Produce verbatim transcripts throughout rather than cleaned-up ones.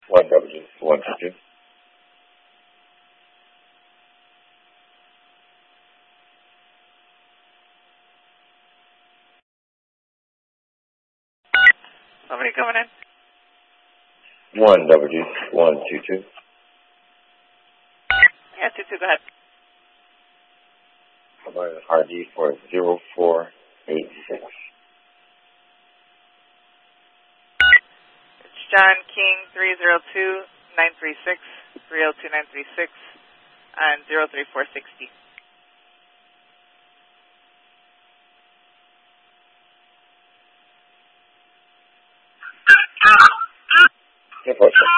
one W, one two two. Somebody coming in? one W, one two two. Yeah, two two, go ahead. R D for zero four eight six. It's John King, three zero two, nine three six, three zero two nine three six, and zero three four six zero. Yeah, for sure.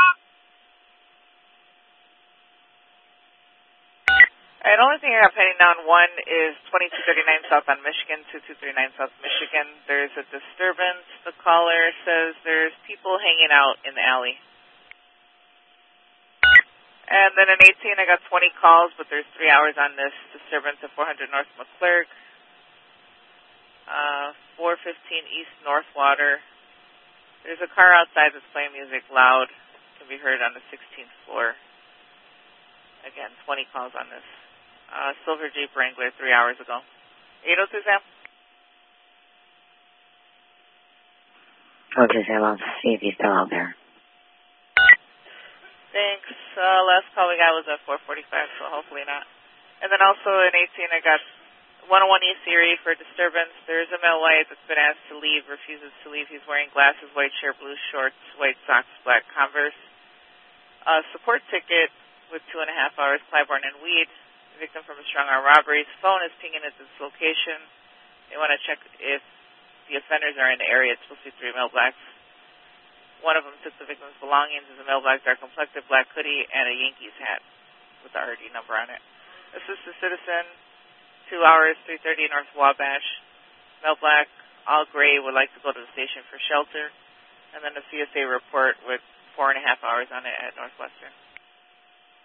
Alright, the only thing I have pending down one is twenty-two thirty-nine South on Michigan, two two three nine South Michigan. There's a disturbance. The caller says there's people hanging out in the alley. And then in eighteen, I got twenty calls, but there's three hours on this disturbance at four hundred North McClurg. Uh, four fifteen East Northwater. There's a car outside that's playing music loud. Can be heard on the sixteenth floor. Again, twenty calls on this. Uh, Silver Jeep Wrangler three hours ago. eight oh two, Sam? Okay, Sam, I'll see if he's still out there. Thanks. Uh, last call we got was at four forty-five, so hopefully not. And then also in eighteen, I got one oh one East Erie for disturbance. There's a male white that's been asked to leave, refuses to leave. He's wearing glasses, white shirt, blue shorts, white socks, black Converse. Uh, support ticket with two and a half hours, Clybourne and Weed. Victim from a strong-arm robbery. His phone is pinging at this location. They want to check if the offenders are in the area. It's supposed to be three male blacks. One of them took the victim's belongings as a male black, dark-complected black hoodie and a Yankees hat with the R D number on it. Assist the citizen, two hours, three thirty North Wabash. Male black, all gray, would like to go to the station for shelter. And then a C S A report with four and a half hours on it at Northwestern.